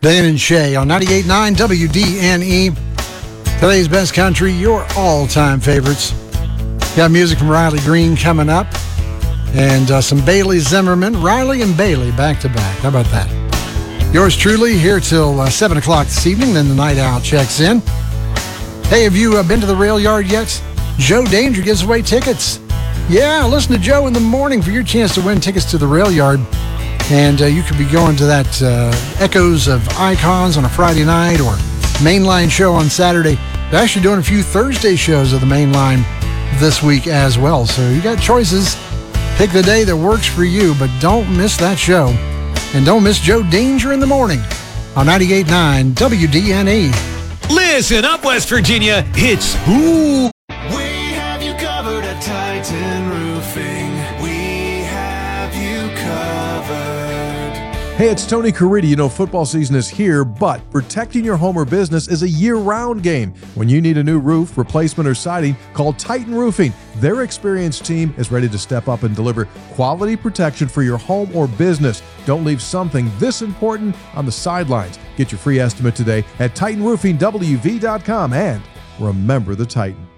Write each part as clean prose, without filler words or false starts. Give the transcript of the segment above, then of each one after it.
Dan and Shay on 98.9 WDNE. Today's best country, your all-time favorites. Got music from Riley Green coming up. And some Bailey Zimmerman. Riley and Bailey back to back. How about that? Yours truly here till 7 o'clock this evening. Then the Night Owl checks in. Hey, have you been to the rail yard yet? Joe Danger gives away tickets. Yeah, listen to Joe in the morning for your chance to win tickets to the rail yard. And you could be going to that Echoes of Icons on a Friday night or Mainline show on Saturday. They're actually doing a few Thursday shows of the Mainline this week as well. So you got choices. Pick the day that works for you, but don't miss that show. And don't miss Joe Danger in the morning on 98.9 WDNE. Listen up, West Virginia. It's Who. We have you covered at Titan Roofing. We have you covered. Hey, it's Tony Caridi. You know, football season is here, but protecting your home or business is a year-round game. When you need a new roof, replacement, or siding, call Titan Roofing. Their experienced team is ready to step up and deliver quality protection for your home or business. Don't leave something this important on the sidelines. Get your free estimate today at TitanRoofingWV.com, and remember the Titan.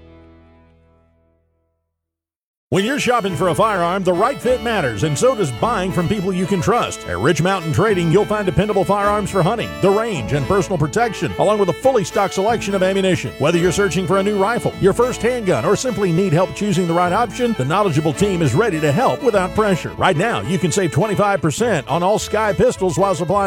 When you're shopping for a firearm, the right fit matters, and so does buying from people you can trust. At Rich Mountain Trading, you'll find dependable firearms for hunting, the range, and personal protection, along with a fully stocked selection of ammunition. Whether you're searching for a new rifle, your first handgun, or simply need help choosing the right option, the knowledgeable team is ready to help without pressure. Right now, you can save 25% on all Sky pistols while supplies